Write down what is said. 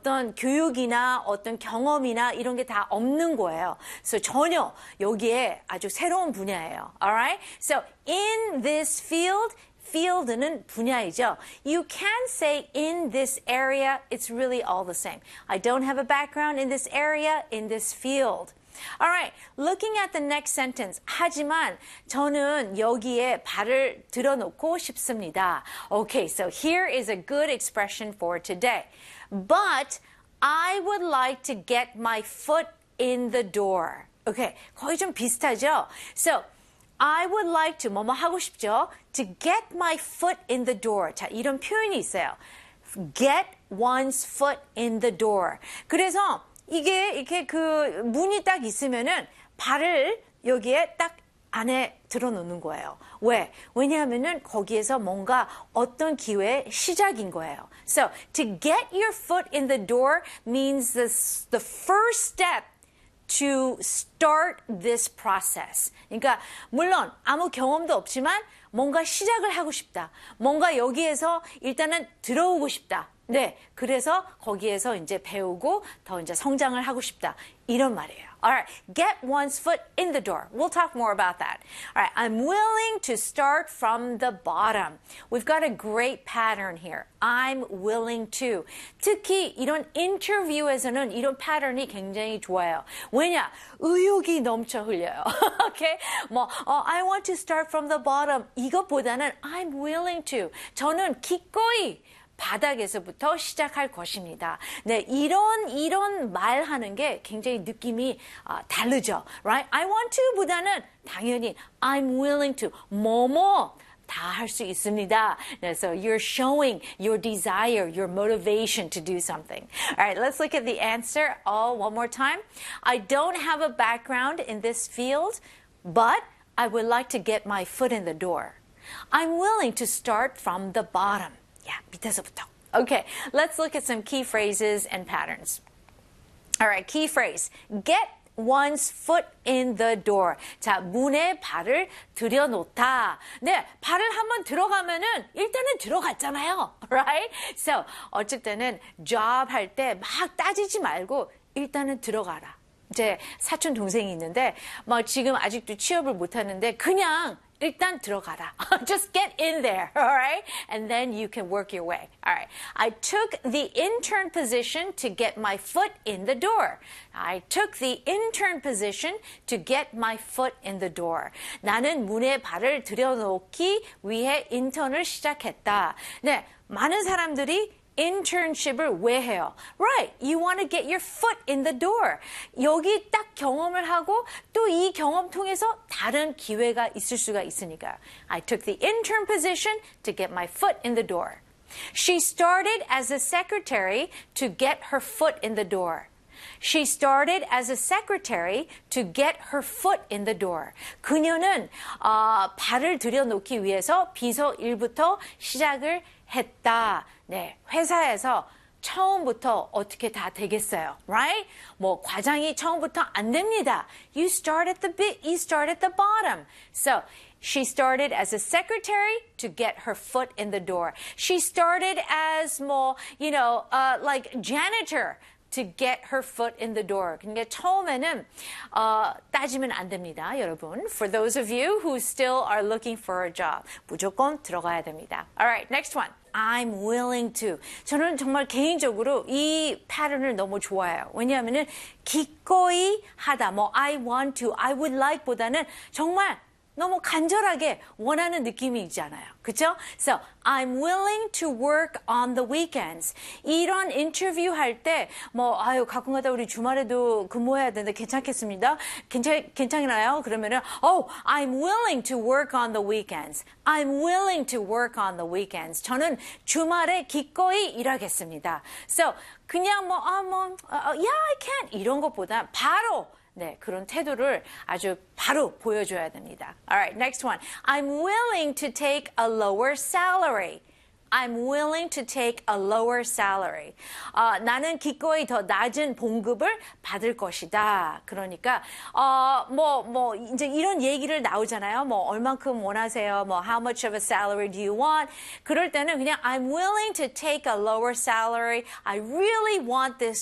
어떤 교육이나 어떤 경험이나 이런 게 다 없는 거예요. So 전혀 여기에 아주 새로운 분야예요. Alright? So in this field, field는 분야이죠. You can say in this area, it's really all the same. I don't have a background in this area, in this field. Alright, looking at the next sentence. 하지만 저는 여기에 발을 들어놓고 싶습니다. Okay, so here is a good expression for today. But I would like to get my foot in the door. Okay, 거의 좀 비슷하죠? So, I would like to, 뭐뭐 하고 싶죠? To get my foot in the door. 자, 이런 표현이 있어요. Get one's foot in the door. 그래서 이게 이렇게 그 문이 딱 있으면은 발을 여기에 딱 안에 들어놓는 거예요. 왜? 왜냐하면은 거기에서 뭔가 어떤 기회의 시작인 거예요. So, to get your foot in the door means the first step to start this process. 그러니까 물론 아무 경험도 없지만 뭔가 시작을 하고 싶다. 뭔가 여기에서 일단은 들어오고 싶다. 네, 그래서 거기에서 이제 배우고 더 이제 성장을 하고 싶다. 이런 말이에요. Alright, get one's foot in the door. We'll talk more about that. Alright, I'm willing to start from the bottom. We've got a great pattern here. I'm willing to. 특히 이런 인터뷰에서는 이런 패턴이 굉장히 좋아요. 왜냐? 의욕이 넘쳐 흘려요. Okay? I want to start from the bottom. 이것보다는 I'm willing to. 저는 기꺼이 바닥에서부터 시작할 것입니다. 네, 이런 말하는 게 굉장히 느낌이 다르죠. Right? I want to 보다는 당연히 I'm willing to. 뭐뭐 다 할 수 있습니다. 네, so you're showing your desire, your motivation to do something. All right, let's look at the answer all one more time. I don't have a background in this field, but I would like to get my foot in the door. I'm willing to start from the bottom. Yeah, 밑에서부터. Okay, let's look at some key phrases and patterns. All right, key phrase. Get one's foot in the door. 자, 문에 발을 들여놓다. 네, 발을 한번 들어가면은 일단은 들어갔잖아요. Right? So, 어쩔 때는 job 할 때 막 따지지 말고 일단은 들어가라. 제 사촌 동생이 있는데 지금 아직도 취업을 못 하는데 그냥 일단 들어가라. Just get in there, all right? And then you can work your way. All right. I took the intern position to get my foot in the door. I took the intern position to get my foot in the door. 나는 문에 발을 들여놓기 위해 인턴을 시작했다. 네, 많은 사람들이 internship을 왜 해요? Right, you want to get your foot in the door. 여기 딱 경험을 하고 또 이 경험 통해서 다른 기회가 있을 수가 있으니까. I took the intern position to get my foot in the door. She started as a secretary to get her foot in the door. She started as a secretary to get her foot in the door. 그녀는 발을 들여놓기 위해서 비서 일부터 시작을 했다. 네, 회사에서 처음부터 어떻게 다 되겠어요, right? 과장이 처음부터 안 됩니다. You start at the bottom. So, she started as a secretary to get her foot in the door. She started as like janitor. To get her foot in the door. 그러니까 처음에는 따지면 안 됩니다, 여러분. For those of you who still are looking for a job, 무조건 들어가야 됩니다. All right, next one. I'm willing to. 저는 정말 개인적으로 이 패턴을 너무 좋아해요. 왜냐하면은 기꺼이 하다, I want to, I would like 보다는 정말 너무 간절하게 원하는 느낌이 있잖아요. 그렇죠? So, I'm willing to work on the weekends. 이런 인터뷰 할 때 가끔가다 우리 주말에도 근무해야 되는데 괜찮겠습니다. 괜찮나요? 그러면은 I'm willing to work on the weekends. I'm willing to work on the weekends. 저는 주말에 기꺼이 일하겠습니다. So, 그냥 yeah, I can't 이런 것보다 바로 네, 그런 태도를 아주 바로 보여줘야 됩니다. All right, next one. I'm willing to take a lower salary. I'm willing to take a lower salary. 나는 기꺼이 더 낮은 봉급을 받을 것이다. 그러니까 이제 이런 얘기를 나오잖아요. 뭐 얼만큼 원하세요? 뭐 how much of a salary do you want? 그럴 때는 그냥 I'm willing to take a lower salary. I really want this